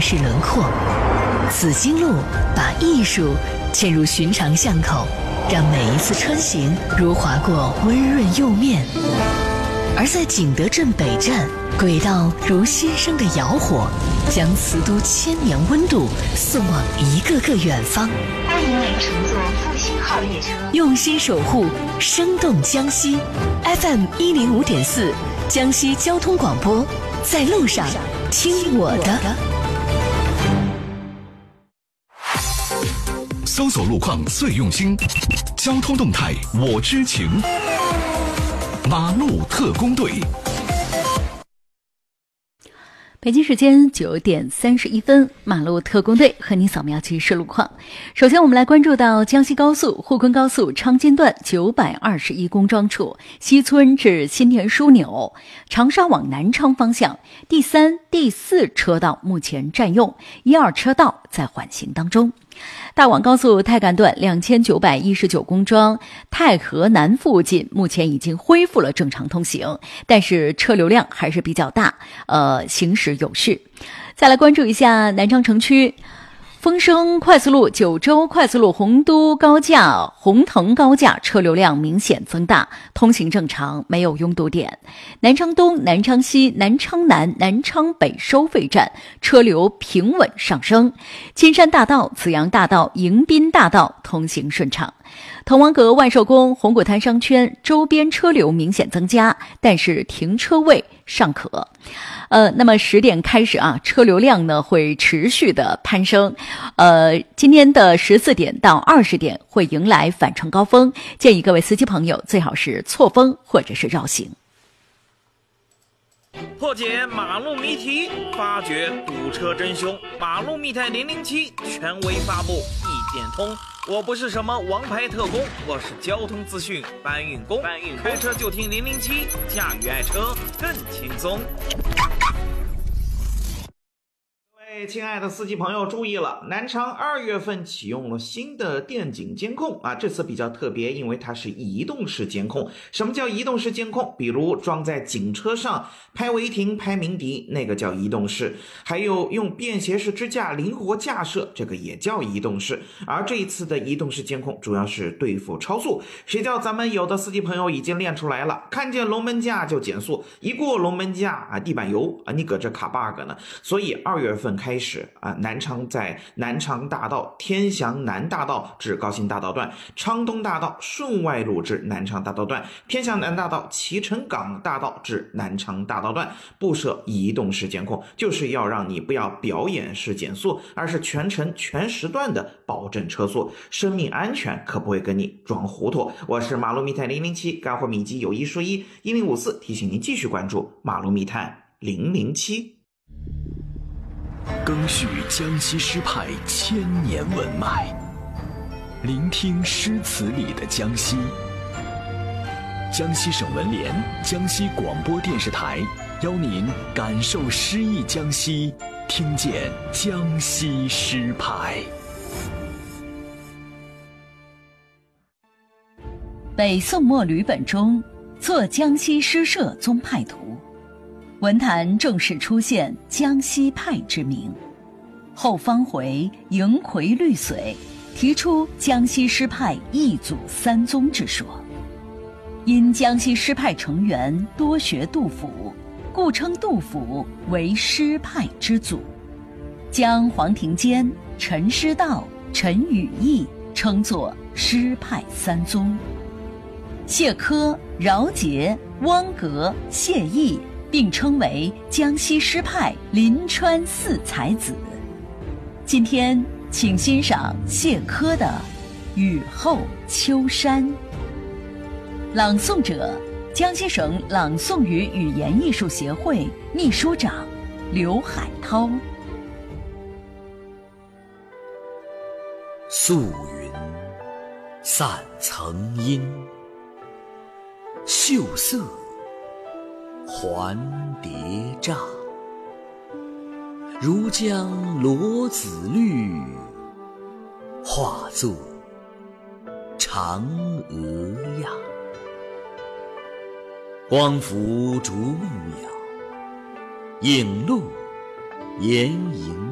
市轮廓。紫荆路把艺术嵌入寻常巷口，让每一次穿行如划过温润釉面。而在景德镇北站，轨道如新生的窑火，将瓷都千年温度送往一个个远方。 欢迎您乘坐复兴号列车， 用心守护生动江西。 FM105.4 江西交通广播，在路上听我的。 搜索路况最用心，交通动态我知情。马路特工队。 北京时间9点31分，马路特工队和你扫描即时路况。首先我们来关注到江西高速沪昆高速昌金段921公庄处西村至新田枢纽长沙往南昌方向第3、第4车道目前占用，1、2车道在缓行当中。大广高速太干段2919公庄太河南附近目前已经恢复了正常通行，但是车流量还是比较大，行驶有序。再来关注一下南昌城区丰升快速路、九州快速路洪都高架、洪腾高架车流量明显增大，通行正常，没有拥堵点。南昌东、南昌西、南昌南、南昌北收费站车流平稳上升，金山大道、紫阳大道、迎宾大道通行顺畅。滕王阁、万寿宫、红果滩商圈周边车流明显增加，但是停车位尚可。那么10点开始啊，车流量呢会持续的攀升。今天的14点到20点会迎来返程高峰，建议各位司机朋友最好是错峰或者是绕行。 破解马路谜题，发掘堵车真凶。马路密探007权威发布，一点通。我不是什么王牌特工，我是交通资讯搬运工。开车就听007，驾驭爱车更轻松。各位亲爱的司机朋友注意了，南昌2月份启用了新的电警监控啊，这次比较特别，因为它是移动式监控。什么叫移动式监控？比如装在警车上拍违停、拍鸣笛，那个叫移动式；还有用便携式支架灵活架设，这个也叫移动式。而这一次的移动式监控主要是对付超速，谁叫咱们有的司机朋友已经练出来了，看见龙门架就减速，一过龙门架啊，地板油啊，你搁这卡 bug 呢。所以2月份开始啊，南昌在南昌大道、天祥南大道至高新大道段、昌东大道顺外路至南昌大道段、天祥南大道、齐成港大道至南昌大道段布设移动式监控，就是要让你不要表演式减速，而是全程全时段的保证车速，生命安全可不会跟你装糊涂。我是马路密探007，干货秘籍有一说一，1054提醒您继续关注马路密探007。 赓续江西诗派千年文脉，聆听诗词里的江西。江西省文联、江西广播电视台邀您感受诗意江西，听见江西诗派。 北宋末吕本中作江西诗社宗派图，文坛正式出现江西派之名。后方回迎魁绿髓，提出江西诗派一祖三宗之说。因江西诗派成员多学杜甫，故称杜甫为诗派之祖，将黄庭坚、陈师道、陈与义称作诗派三宗。谢科、饶杰、汪格、谢毅并称为江西诗派临川四才子。今天请欣赏谢科的《雨后秋山》，朗诵者江西省朗诵与语言艺术协会秘书长刘海涛。 素云散层阴，秀色还叠嶂。如将罗子绿，化作嫦娥呀。光伏逐梦鸟，影露岩营